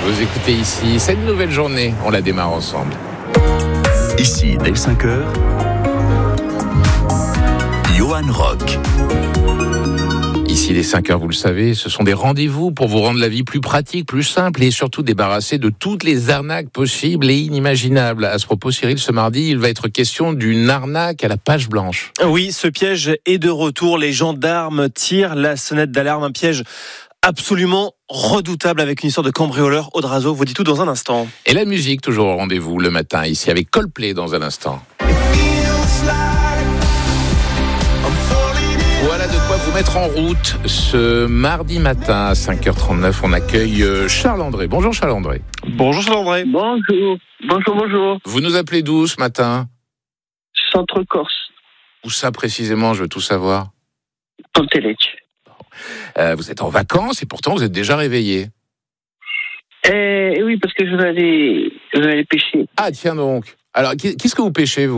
Vous écoutez ici, cette nouvelle journée, on la démarre ensemble. Ici, dès 5h, Johan Rock. Ici, les 5 heures, vous le savez, ce sont des rendez-vous pour vous rendre la vie plus pratique, plus simple et surtout débarrasser de toutes les arnaques possibles et inimaginables. À ce propos, Cyril, ce mardi, il va être question d'une arnaque à la page blanche. Oui, ce piège est de retour. Les gendarmes tirent la sonnette d'alarme. Un piège absolument redoutable avec une histoire de cambrioleur. Audrazo vous dit tout dans un instant. Et la musique, toujours au rendez-vous le matin, ici avec Coldplay dans un instant. Voilà de quoi vous mettre en route. Ce mardi matin à 5h39, on accueille Charles-André. Bonjour Charles-André. Bonjour Charles-André. Bonjour. Vous nous appelez d'où ce matin ? Centre-Corse, Où ça précisément ? Je veux tout savoir. Pontelec. Vous êtes en vacances et pourtant vous êtes déjà réveillé. Oui, parce que je vais aller pêcher. Ah tiens donc. Alors qu'est-ce que vous pêchez vous ?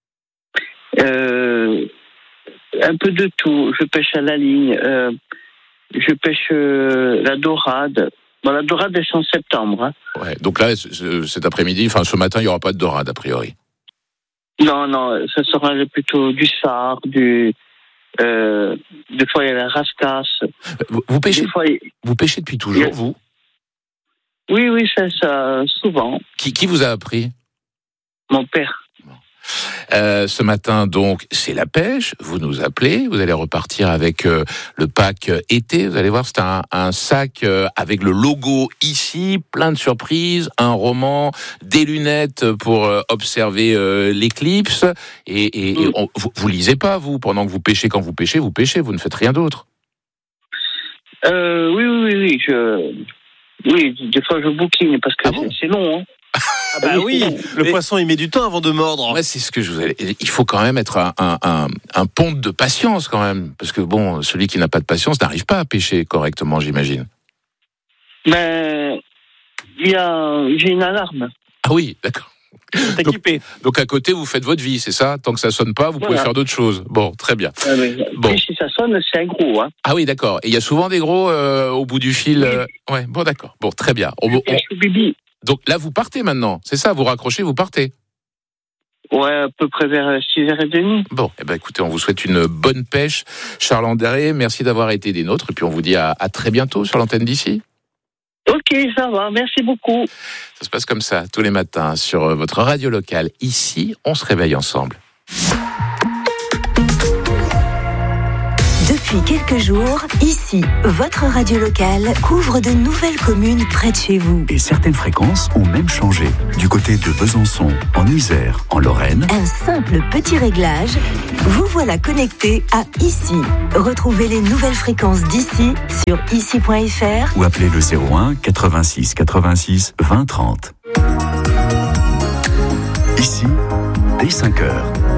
Un peu de tout. Je pêche à la ligne. Je pêche la dorade. Bon, la dorade, c'est en septembre. Hein. Ouais. Donc là, cet après-midi, enfin ce matin, il n'y aura pas de dorade a priori. Non, ça sera plutôt du sard, des fois il y a la rascasse. Vous pêchez, fois, vous pêchez depuis toujours, vous ? Oui, ça souvent. Qui vous a appris ? Mon père. Ce matin, donc, c'est la pêche. Vous nous appelez. Vous allez repartir avec le pack été. Vous allez voir, c'est un sac avec le logo ici, plein de surprises, un roman, des lunettes pour observer l'éclipse. Et vous lisez pas, vous, pendant que vous pêchez. Quand vous pêchez, vous ne faites rien d'autre. Oui. Oui, des fois je bouquine parce que c'est long. Hein. Ah bah oui, le poisson il met du temps avant de mordre. Ouais, c'est ce que je vous ai. Il faut quand même être un ponte de patience quand même, parce que bon, celui qui n'a pas de patience n'arrive pas à pêcher correctement, j'imagine. Mais j'ai une alarme. Ah oui, d'accord. T'es équipé. Donc à côté, vous faites votre vie, c'est ça ? Tant que ça sonne pas, vous pouvez faire d'autres choses. Bon, très bien. Bon. Si ça sonne, c'est un gros. Hein. Ah oui, d'accord. Et il y a souvent des gros au bout du fil. Oui. Ouais, bon, d'accord. Bon, très bien. Donc là, vous partez maintenant, c'est ça ? Vous raccrochez, vous partez ? Ouais, à peu près vers 6h30. Bon, écoutez, on vous souhaite une bonne pêche. Charles-André, merci d'avoir été des nôtres. Et puis on vous dit à très bientôt sur l'antenne d'ici. Ok, ça va, merci beaucoup. Ça se passe comme ça, tous les matins, sur votre radio locale. Ici, on se réveille ensemble. Depuis quelques jours, ici, votre radio locale couvre de nouvelles communes près de chez vous. Et certaines fréquences ont même changé. Du côté de Besançon, en Isère, en Lorraine. Un simple petit réglage, vous voilà connecté à Ici. Retrouvez les nouvelles fréquences d'ici sur ici.fr ou appelez le 01 86 86 20 30. Ici, dès 5h.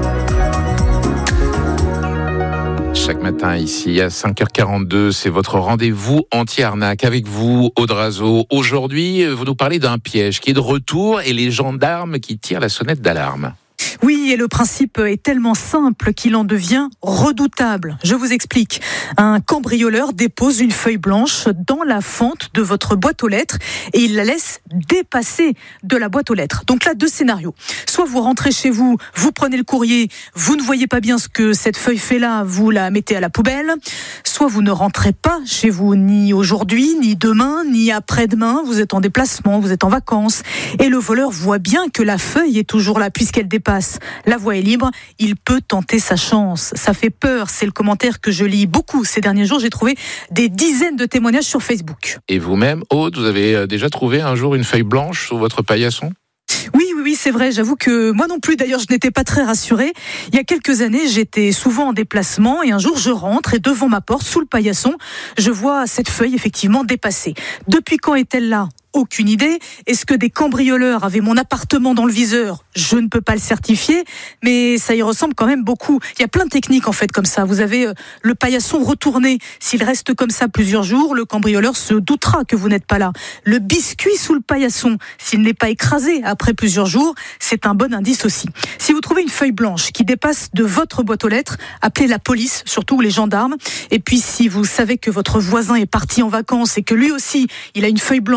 Chaque matin ici à 5h42, c'est votre rendez-vous anti-arnaque avec vous, Audrazo. Aujourd'hui, vous nous parlez d'un piège qui est de retour et les gendarmes qui tirent la sonnette d'alarme. Oui, et le principe est tellement simple qu'il en devient redoutable. Je vous explique. Un cambrioleur dépose une feuille blanche dans la fente de votre boîte aux lettres et il la laisse dépasser de la boîte aux lettres. Donc là, deux scénarios. Soit vous rentrez chez vous, vous prenez le courrier, vous ne voyez pas bien ce que cette feuille fait là, vous la mettez à la poubelle. Soit vous ne rentrez pas chez vous ni aujourd'hui, ni demain, ni après-demain. Vous êtes en déplacement, vous êtes en vacances et le voleur voit bien que la feuille est toujours là puisqu'elle dépasse. La voie est libre, il peut tenter sa chance. Ça fait peur, c'est le commentaire que je lis beaucoup ces derniers jours. J'ai trouvé des dizaines de témoignages sur Facebook. Et vous-même, Aude, vous avez déjà trouvé un jour une feuille blanche sous votre paillasson ? Oui, c'est vrai. J'avoue que moi non plus, d'ailleurs, je n'étais pas très rassurée. Il y a quelques années, j'étais souvent en déplacement et un jour, je rentre et devant ma porte, sous le paillasson, je vois cette feuille effectivement dépassée. Depuis quand est-elle là ? Aucune idée. Est-ce que des cambrioleurs avaient mon appartement dans le viseur ? Je ne peux pas le certifier, mais ça y ressemble quand même beaucoup. Il y a plein de techniques en fait comme ça. Vous avez le paillasson retourné. S'il reste comme ça plusieurs jours, le cambrioleur se doutera que vous n'êtes pas là. Le biscuit sous le paillasson, s'il n'est pas écrasé après plusieurs jours, c'est un bon indice aussi. Si vous trouvez une feuille blanche qui dépasse de votre boîte aux lettres, appelez la police, surtout les gendarmes. Et puis si vous savez que votre voisin est parti en vacances et que lui aussi, il a une feuille blanche dans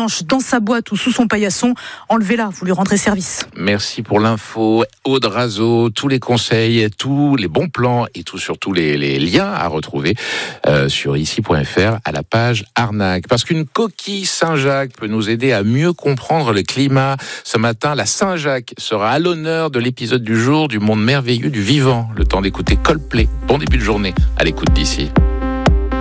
sa boîte ou sous son paillasson, enlevez-la, vous lui rendrez service. Merci pour l'info. Aude Razeau, tous les conseils, tous les bons plans et surtout les liens à retrouver sur ici.fr à la page arnaque. Parce qu'une coquille Saint-Jacques peut nous aider à mieux comprendre le climat. Ce matin, la Saint-Jacques sera à l'honneur de l'épisode du jour du monde merveilleux du vivant. Le temps d'écouter Coldplay. Bon début de journée à l'écoute d'ici.